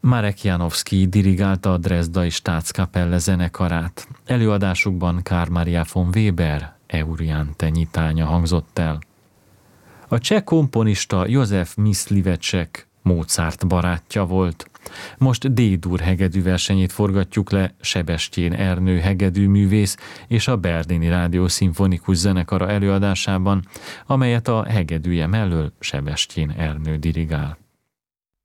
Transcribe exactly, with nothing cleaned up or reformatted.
Marek Janowski dirigálta a Drezdai Staatskapelle zenekarát. Előadásukban Carl Maria von Weber Euryanthe nyitánya hangzott el. A cseh komponista József Mysliveček Mozart barátja volt. Most D-dur hegedű versenyét forgatjuk le Sebestyén Ernő hegedűművész és a Berlini Rádió Szimfonikus Zenekara előadásában, amelyet a hegedűje mellől Sebestyén Ernő dirigál.